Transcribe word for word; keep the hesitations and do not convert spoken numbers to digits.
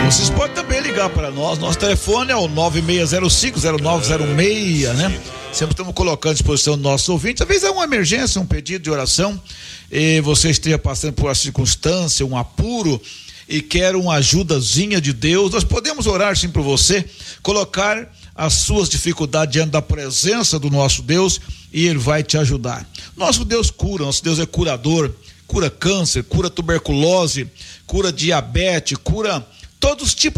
Vocês podem também ligar para nós, nosso telefone é o nove seis zero cinco zero nove zero seis, né? Sempre estamos colocando à disposição do nosso ouvinte. Às vezes é uma emergência, um pedido de oração, e você esteja passando por uma circunstância, um apuro, e quer uma ajudazinha de Deus. Nós podemos orar sim por você, colocar as suas dificuldades diante da presença do nosso Deus, e Ele vai te ajudar. Nosso Deus cura, nosso Deus é curador, cura câncer, cura tuberculose, cura diabetes, cura todos os tipos